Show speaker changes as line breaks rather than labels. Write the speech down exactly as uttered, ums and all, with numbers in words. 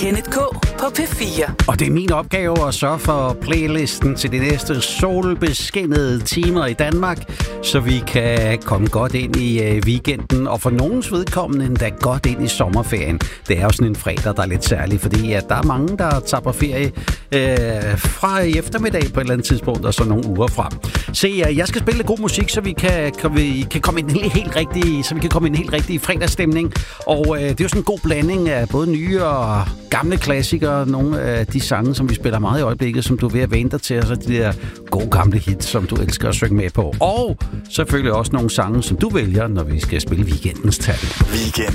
Kenneth K. på P fire.
Og det er min opgave at sørge for playlisten til de næste solbeskinnede timer i Danmark, så vi kan komme godt ind i øh, weekenden, og for nogens vedkommende endda godt ind i sommerferien. Det er jo sådan en fredag, der er lidt særlig, fordi at der er mange, der tager på ferie øh, fra i eftermiddag på et eller andet tidspunkt, og så nogle uger frem. Se, øh, jeg skal spille lidt god musik, så vi kan, kan, vi, kan komme ind i en helt rigtig, så vi kan komme ind i en helt rigtig fredagsstemning. Og øh, det er jo sådan en god blanding af både nye og gamle klassikere, nogle af de sange, som vi spiller meget i øjeblikket, som du er ved at vende dig til, og så de der gode gamle hits, som du elsker at synge med på. Og selvfølgelig også nogle sange, som du vælger, når vi skal spille weekendens tal.
Weekend.